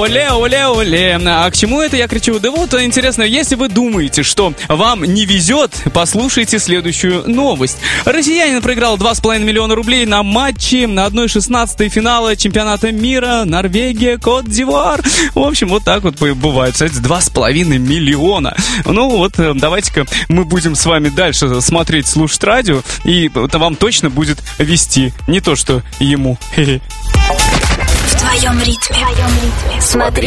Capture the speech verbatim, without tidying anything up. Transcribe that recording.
Оле, оле, оле. А к чему это я кричу? Да вот, интересно, если вы думаете, что вам не везет, послушайте следующую новость. Россиянин проиграл два с половиной миллиона рублей на матче на одна шестнадцатая финала чемпионата мира Норвегия, Кот-д'Ивуар. В общем, вот так вот бывает. Кстати, два с половиной миллиона. Ну вот, давайте-ка мы будем с вами дальше смотреть, слушать радио, и это вам точно будет вести. Не то, что ему. В твоем ритме. Смотри